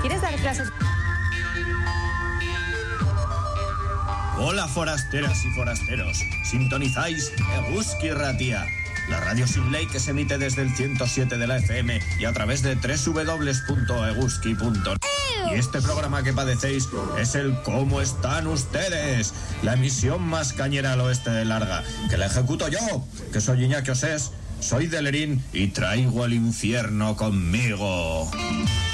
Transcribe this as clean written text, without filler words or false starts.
¿Quieres dar clases? Hola forasteras y forasteros, sintonizáis Eguski Ratia, la radio sin ley que se emite desde el 107 de la FM y a través de www.eguski.net. Y este programa que padecéis es el ¿Cómo están ustedes? La emisión más cañera al oeste de Larga, que la ejecuto yo, que soy Iñaki Osés, soy de Lerín y traigo el infierno conmigo.